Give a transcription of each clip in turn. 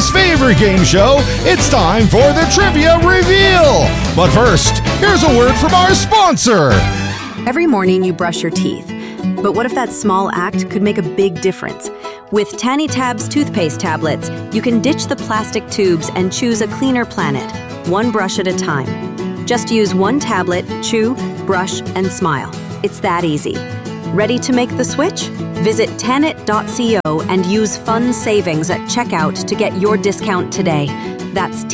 everybody's favorite game show. It's time for the Trivia Reveal. But first, here's a word from our sponsor. Every morning you brush your teeth. But what if that small act could make a big difference? With Tanny Tabs toothpaste tablets, you can ditch the plastic tubes and choose a cleaner planet, one brush at a time. Just use one tablet, chew, brush, and smile. It's that easy. Ready to make the switch? Visit Tanit.co and use fun savings at checkout to get your discount today. That's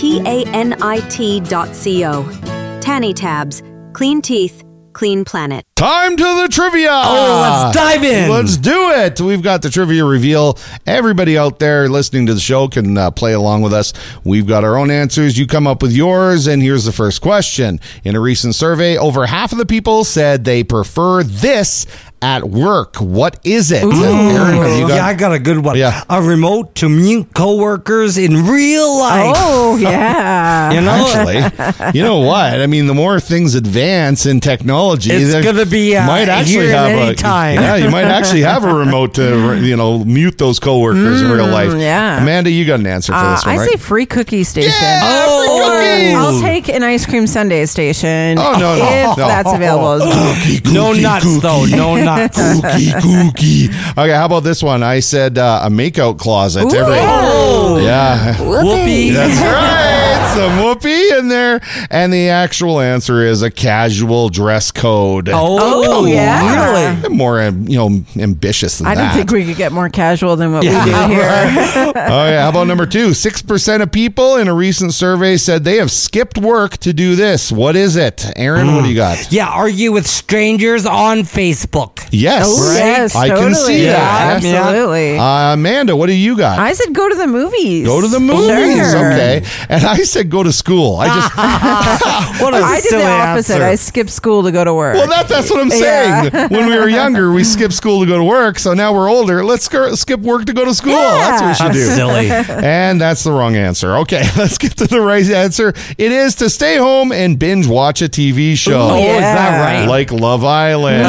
TANIT.co. Tanny Tabs. Clean teeth, clean planet. Time to the trivia. Oh, let's dive in. Let's do it. We've got the Trivia Reveal. Everybody out there listening to the show can play along with us. We've got our own answers. You come up with yours, and here's the first question. In a recent survey, over half of the people said they prefer this at work. What is it? Aaron, have you got? Yeah, I got a good one. Yeah. A remote to mute coworkers in real life. Oh, yeah. You know? Actually, you know what? I mean, the more things advance in technology, It's there gonna be, might actually here have any a time. Yeah, you might actually have a remote to mute those coworkers in real life. yeah. Amanda, you got an answer for this one, I right? say free cookie station. Yeah, free cookies! I'll take an ice cream sundae station. Oh, no, if no. that's available. No nuts, though. No nuts. Cookie. Okay, how about this one? I said a makeout closet. Oh. Yeah. Whoopee. That's right. Some whoopee in there. And the actual answer is a casual dress code. Oh, yeah. really? More, ambitious than I that. didn't think we could get more casual than what we do here. Oh, yeah. How about number 2? 6% of people in a recent survey said they have skipped work to do this. What is it? Aaron, what do you got? Yeah, argue with strangers on Facebook. Yes. Oh, yes, I totally. can see that. Yeah, absolutely. Amanda, what do you got? I said go to the movies. Go to the movies. Sure. Okay. And I said go to school. What a I did silly the opposite. answer. I skipped school to go to work. Well, that's what I'm saying. When we were younger, we skipped school to go to work. So now we're older. Let's skip work to go to school. Yeah. That's what we should do. Silly. And that's the wrong answer. Okay, let's get to the right answer. It is to stay home and binge watch a TV show. Oh, is that right? Like Love Island.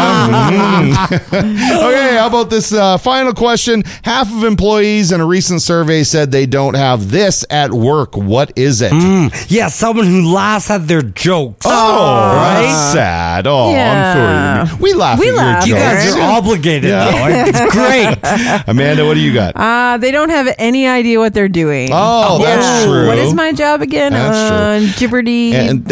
Okay, how about this final question? Half of employees in a recent survey said they don't have this at work. What is it? Yeah, someone who laughs at their jokes. Oh, that's sad. Oh, Yeah. I'm sorry. We laugh at your laugh. You jokes. guys are obligated, Yeah. though. It's great. Amanda, what do you got? They don't have any idea what they're doing. Oh, that's true. What is my job again? That's true. Gibberty, And-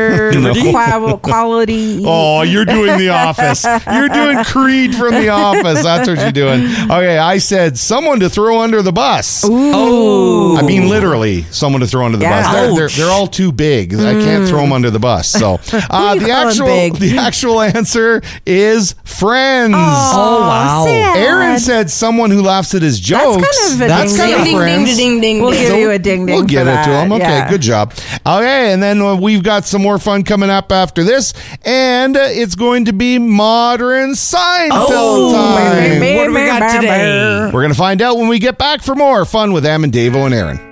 quality. Oh, you're doing The Office. You're doing Creed from The Office. That's what you're doing. Okay, I said someone to throw under the bus. Oh. I mean, literally, someone to throw under the Yeah. bus. They're all too big. I can't throw them under the bus. So you call them big? the actual answer is Friends. Oh, wow. sad. Aaron said someone who laughs at his jokes. That's kind of a kind of Friends. We'll give you a ding ding. We'll give for it to that. him. Okay, Yeah. good job. Okay, and then we've got some more fun coming up after this, and it's going to be Modern Seinfeld time. What do we got today? We're going to find out when we get back for more fun with Am and Davo and Aaron.